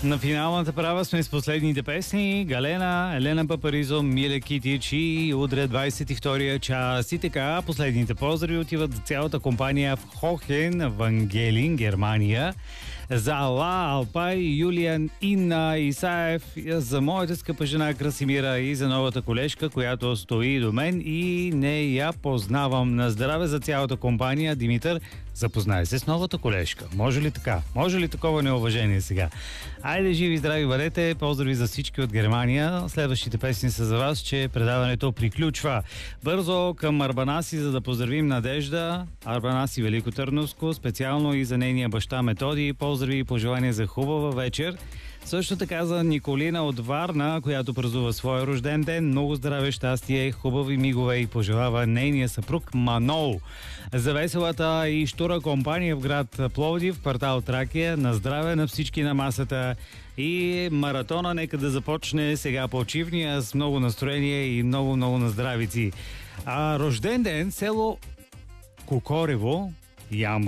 На финалната права сме с последните песни. Галена, Елена Папаризо, Миле Китич и утре 22-я час. И така, последните поздрави отиват за цялата компания в Хохен, Вангелин, Германия. За Алла, Алпай, Юлиан, Инна, Исаев, за моята скъпа жена Красимира и за новата колежка, която стои до мен и не я познавам. На здраве за цялата компания. Димитър, запознай се с новата колежка. Може ли така? Може ли такова неуважение сега? Айде, живи и здрави бъдете. Поздрави за всички от Германия. Следващите песни са за вас, че предаването приключва. Бързо към Арбанаси, за да поздравим Надежда. Арбанаси Великотърновско, специално и за нейния баща Методи. Поздрави и пожелания за хубава вечер. Също така за Николина от Варна, която празнува своя рожден ден. Много здраве, щастие, хубави мигове и пожелава нейния съпруг Манол. За веселата и штура компания в град Пловдив, квартал Тракия, на здраве на всички на масата. И маратона нека да започне сега почивния с много настроение и много на здравици. Рожден ден, село Кокорево, Ямбол.